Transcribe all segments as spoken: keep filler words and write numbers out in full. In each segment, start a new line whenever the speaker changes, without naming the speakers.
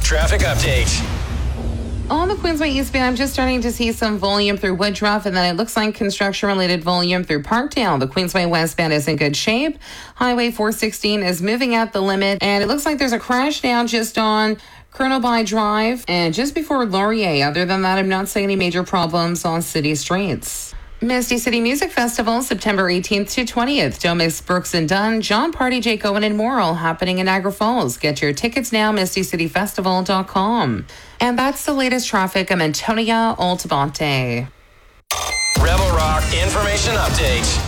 traffic update.
On the Queensway eastbound, I'm just starting to see some volume through Woodruff, and then it looks like construction-related volume through Parkdale. The Queensway westbound is in good shape. Highway four sixteen is moving at the limit, and it looks like there's a crash now just on Colonel By Drive and just before Laurier. Other than that, I'm not seeing any major problems on city streets. Misty City Music Festival, September eighteenth to twentieth. Domix, Brooks and Dunn, John Party, Jake Owen, and more, all happening in Niagara Falls. Get your tickets now, misty city festival dot com. And that's the latest traffic. I'm Antonia Altabante.
Rebel Rock Information Update.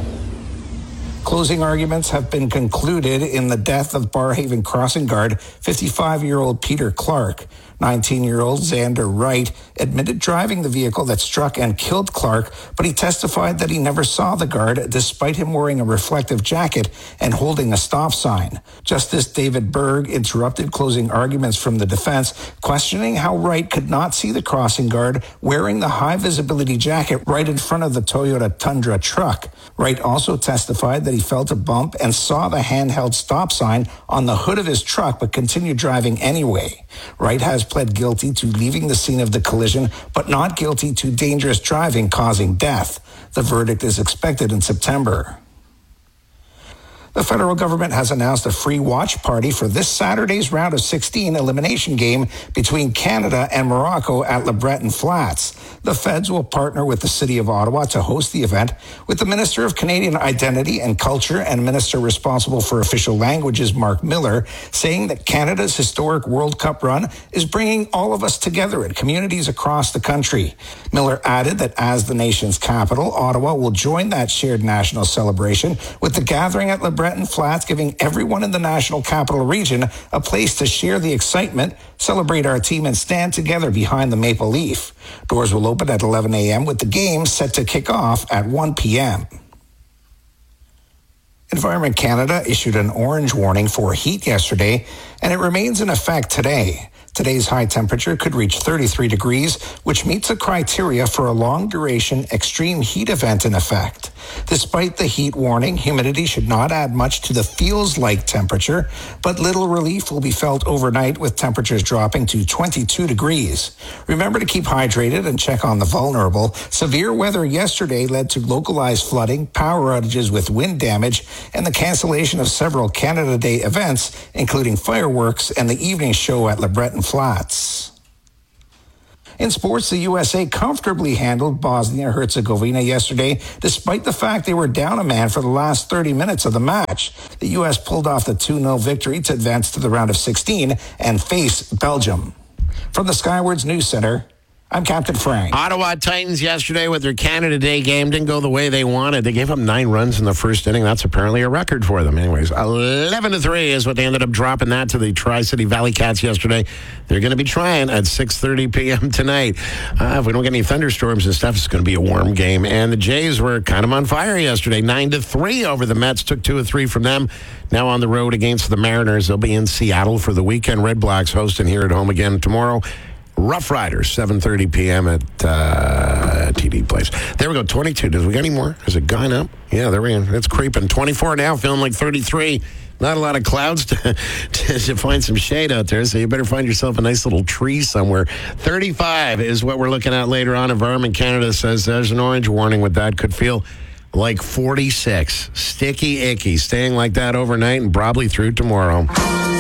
Closing arguments have been concluded in the death of Barrhaven crossing guard fifty-five-year-old Peter Clark. nineteen-year-old Xander Wright admitted driving the vehicle that struck and killed Clark, but he testified that he never saw the guard despite him wearing a reflective jacket and holding a stop sign. Justice David Berg interrupted closing arguments from the defense, questioning how Wright could not see the crossing guard wearing the high-visibility jacket right in front of the Toyota Tundra truck. Wright also testified that he felt a bump and saw the handheld stop sign on the hood of his truck, but continued driving anyway. Wright has pled guilty to leaving the scene of the collision, but not guilty to dangerous driving causing death. The verdict is expected in September. The federal government has announced a free watch party for this Saturday's round of sixteen elimination game between Canada and Morocco at Le Breton Flats. The feds will partner with the City of Ottawa to host the event, with the Minister of Canadian Identity and Culture and Minister responsible for official languages, Mark Miller, saying that Canada's historic World Cup run is bringing all of us together in communities across the country. Miller added that as the nation's capital, Ottawa will join that shared national celebration with the gathering at Le Breton Flats, giving everyone in the national capital region a place to share the excitement, celebrate our team, and stand together behind the maple leaf. Doors will open at eleven a.m. with the game set to kick off at one p.m. Environment Canada issued an orange warning for heat yesterday, and it remains in effect today. Today's high temperature could reach thirty-three degrees, which meets the criteria for a long-duration extreme heat event in effect. Despite the heat warning, humidity should not add much to the feels-like temperature, but little relief will be felt overnight with temperatures dropping to twenty-two degrees. Remember to keep hydrated and check on the vulnerable. Severe weather yesterday led to localized flooding, power outages with wind damage, and the cancellation of several Canada Day events, including fireworks and the evening show at Le Breton Flats. In sports, the U S A comfortably handled Bosnia-Herzegovina yesterday, despite the fact they were down a man for the last thirty minutes of the match. The U S pulled off the two nil victory to advance to the round of sixteen and face Belgium. From the Skywards News Center, I'm Captain Frank.
Ottawa Titans yesterday with their Canada Day game didn't go the way they wanted. They gave up nine runs in the first inning. That's apparently a record for them. Anyways, eleven to three is what they ended up dropping that to the Tri-City Valley Cats yesterday. They're going to be trying at six thirty p.m. tonight. Uh, if we don't get any thunderstorms and stuff, it's going to be a warm game. And the Jays were kind of on fire yesterday. nine to three over the Mets. Took two or three from them. Now on the road against the Mariners. They'll be in Seattle for the weekend. Red Blacks hosting here at home again tomorrow. Rough Riders, seven thirty p.m. at uh, T D Place. There we go, twenty-two. Did we get any more? Is it gone up? Yeah, there we go. It's creeping. twenty-four now, feeling like thirty-three. Not a lot of clouds to, to, to find some shade out there, so you better find yourself a nice little tree somewhere. thirty-five is what we're looking at later on. Environment Canada says there's an orange warning with that. Could feel like forty-six. Sticky icky. Staying like that overnight and probably through tomorrow.